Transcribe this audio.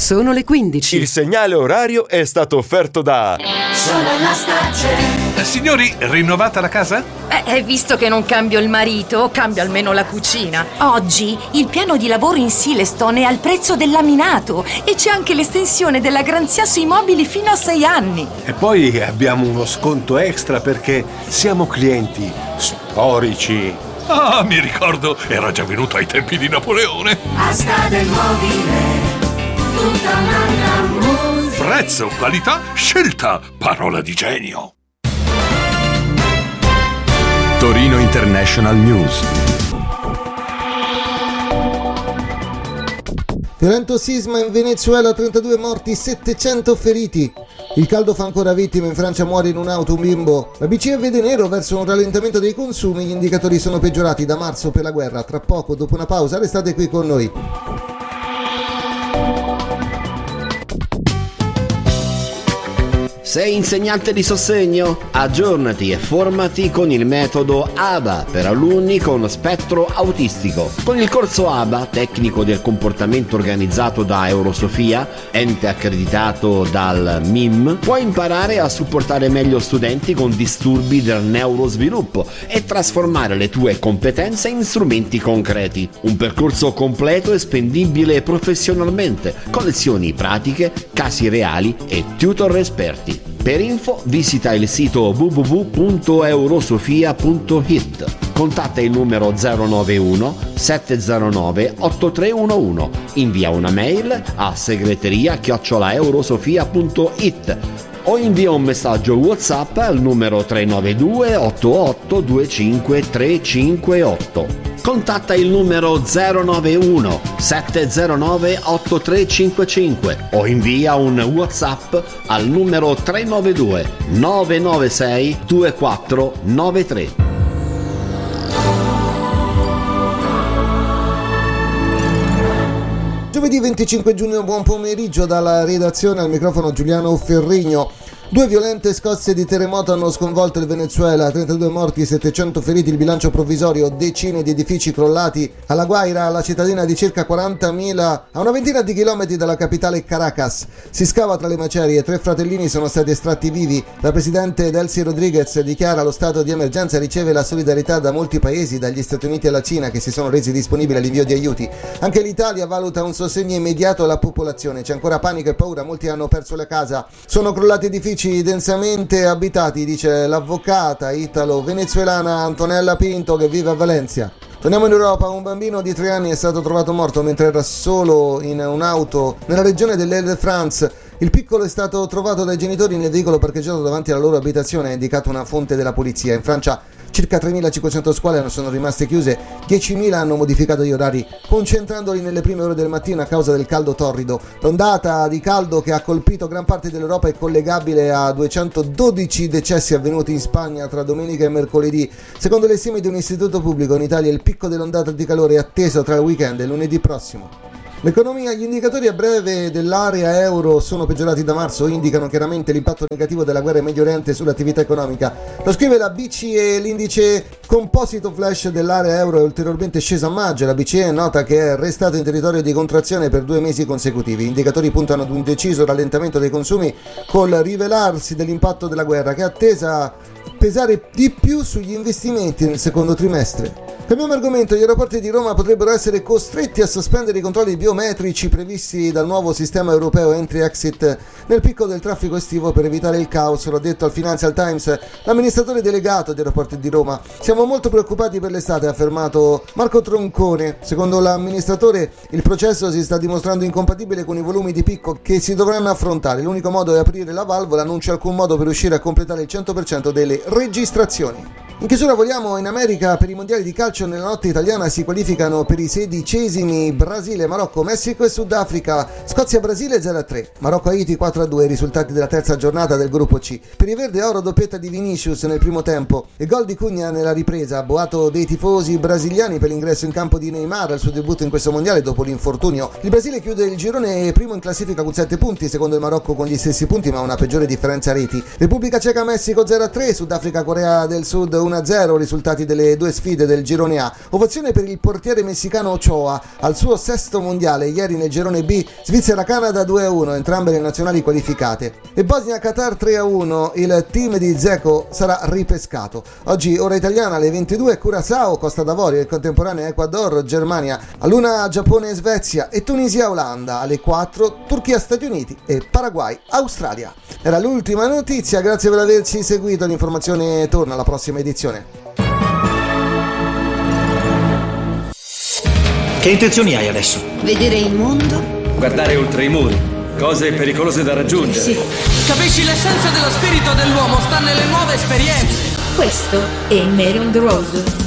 Sono le 15. Il segnale orario è stato offerto da Solar Starcell. Signori, rinnovata la casa? Visto che non cambio il marito, cambio almeno la cucina. Oggi il piano di lavoro in Silestone è al prezzo del laminato e c'è anche l'estensione della garanzia sui mobili fino a 6 anni. E poi abbiamo uno sconto extra perché siamo clienti storici. Ah, mi ricordo, era già venuto ai tempi di Napoleone. Asta del mobile, tutta un'altra musica. Prezzo, qualità, scelta, parola di genio. Torino International News. Violento sisma in Venezuela, 32 morti, 700 feriti. Il caldo fa ancora vittime, in Francia muore in un'auto un bimbo. La BCE vede nero verso un rallentamento dei consumi, gli indicatori sono peggiorati da marzo per la guerra. Tra poco, dopo una pausa, restate qui con noi. Sei insegnante di sostegno? Aggiornati e formati con il metodo ABA per alunni con spettro autistico. Con il corso ABA, tecnico del comportamento organizzato da Eurosofia, ente accreditato dal MIM, puoi imparare a supportare meglio studenti con disturbi del neurosviluppo e trasformare le tue competenze in strumenti concreti. Un percorso completo e spendibile professionalmente, con lezioni pratiche, casi reali e tutor esperti. Per info visita il sito www.eurosofia.it. Contatta il numero 091 709 8311. Invia una mail a segreteria@eurosofia.it o invia un messaggio WhatsApp al numero 392 88 25 358. Contatta il numero 091 709 8355 o invia un WhatsApp al numero 392 996 2493. Giovedì 25 giugno, buon pomeriggio dalla redazione, al microfono Giuliano Ferrigno. 2 violente scosse di terremoto hanno sconvolto il Venezuela, 32 morti, 700 feriti, il bilancio provvisorio, decine di edifici crollati a La Guaira, la cittadina di circa 40.000 a una ventina di chilometri dalla capitale Caracas. Si scava tra le macerie, 3 fratellini sono stati estratti vivi. La presidente Delcy Rodriguez dichiara lo stato di emergenza e riceve la solidarietà da molti paesi, dagli Stati Uniti alla Cina, che si sono resi disponibili all'invio di aiuti. Anche l'Italia valuta un sostegno immediato alla popolazione, c'è ancora panico e paura, molti hanno perso la casa, sono crollati edifici densamente abitati, dice l'avvocata italo-venezuelana Antonella Pinto, che vive a Valencia. Torniamo in Europa. Un bambino di 3 anni è stato trovato morto mentre era solo in un'auto nella regione dell'Île-de-France. Il piccolo è stato trovato dai genitori nel veicolo parcheggiato davanti alla loro abitazione, ha indicato una fonte della polizia. In Francia circa 3.500 scuole sono rimaste chiuse, 10.000 hanno modificato gli orari, concentrandoli nelle prime ore del mattino a causa del caldo torrido. L'ondata di caldo che ha colpito gran parte dell'Europa è collegabile a 212 decessi avvenuti in Spagna tra domenica e mercoledì. Secondo le stime di un istituto pubblico, in Italia il picco dell'ondata di calore è atteso tra il weekend e lunedì prossimo. L'economia, gli indicatori a breve dell'area euro sono peggiorati da marzo, indicano chiaramente l'impatto negativo della guerra in Medio Oriente sull'attività economica. Lo scrive la BCE, l'indice composito flash dell'area euro è ulteriormente sceso a maggio. La BCE nota che è restato in territorio di contrazione per 2 mesi consecutivi. Gli indicatori puntano ad un deciso rallentamento dei consumi col rivelarsi dell'impatto della guerra, che è attesa pesare di più sugli investimenti nel secondo trimestre. Cambiamo argomento, gli aeroporti di Roma potrebbero essere costretti a sospendere i controlli biometrici previsti dal nuovo sistema europeo Entry-Exit nel picco del traffico estivo per evitare il caos, l'ha detto al Financial Times l'amministratore delegato degli aeroporti di Roma. Siamo molto preoccupati per l'estate, ha affermato Marco Troncone. Secondo l'amministratore il processo si sta dimostrando incompatibile con i volumi di picco che si dovranno affrontare. L'unico modo è aprire la valvola, non c'è alcun modo per riuscire a completare il 100% delle registrazioni. In chiusura vogliamo in America, per i mondiali di calcio nella notte italiana si qualificano per i 16esimi Brasile, Marocco, Messico e Sudafrica. Scozia-Brasile 0-3, Marocco-Haiti 4-2, risultati della terza giornata del gruppo C. Per i verde oro doppietta di Vinicius nel primo tempo e gol di Cugna nella ripresa, boato dei tifosi brasiliani per l'ingresso in campo di Neymar al suo debutto in questo mondiale dopo l'infortunio. Il Brasile chiude il girone primo in classifica con 7 punti, secondo il Marocco con gli stessi punti ma una peggiore differenza reti. Repubblica Ceca-Messico 0-3, Sudafrica-Corea del Sud 1-0 risultati delle due sfide del girone A. Ovazione per il portiere messicano Ochoa al suo sesto mondiale. Ieri nel girone B Svizzera-Canada 2-1, entrambe le nazionali qualificate. E Bosnia-Qatar 3-1, il team di Dzeko sarà ripescato. Oggi ora italiana alle 22 Curaçao, Costa d'Avorio, e contemporanea Ecuador, Germania, all'una Giappone e Svezia e Tunisia-Olanda, alle 4 Turchia-Stati Uniti e Paraguay-Australia. Era l'ultima notizia, grazie per averci seguito, l'informazione torna alla prossima edizione. Che intenzioni hai adesso? Vedere il mondo? Guardare oltre i muri, cose pericolose da raggiungere. Sì. Capisci, l'essenza dello spirito dell'uomo sta nelle nuove esperienze. Questo è Mary on the Road.